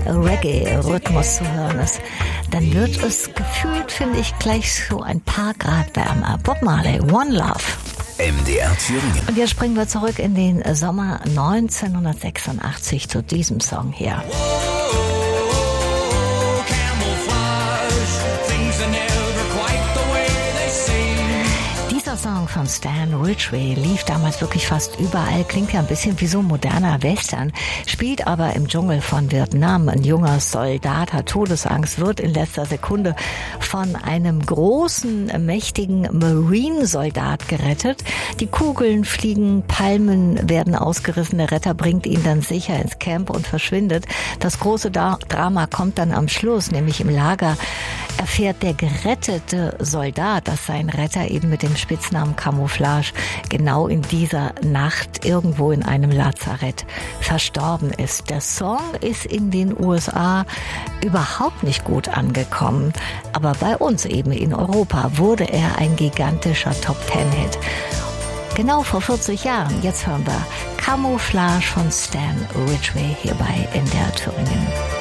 Reggae-Rhythmus zu hören ist, dann wird es gefühlt, finde ich, gleich so ein paar Grad wärmer. Bob Marley, One Love. MDR Thüringen. Und jetzt springen wir zurück in den Sommer 1986 zu diesem Song hier. Dieser Song von Stan Ridgway lief damals wirklich fast überall, klingt ja ein bisschen wie so ein moderner Western, spielt aber im Dschungel von Vietnam. Ein junger Soldat hat Todesangst, wird in letzter Sekunde von einem großen, mächtigen Marine-Soldat gerettet. Die Kugeln fliegen, Palmen werden ausgerissen, der Retter bringt ihn dann sicher ins Camp und verschwindet. Das große Drama kommt dann am Schluss, nämlich im Lager erfährt der gerettete Soldat, dass sein Retter eben mit dem Spitznamen Camouflage genau in dieser Nacht irgendwo in einem Lazarett verstorben ist. Der Song ist in den USA überhaupt nicht gut angekommen, aber bei uns eben in Europa wurde er ein gigantischer Top-10-Hit. Genau vor 40 Jahren. Jetzt hören wir Camouflage von Stan Ridgway hier bei NDR Thüringen.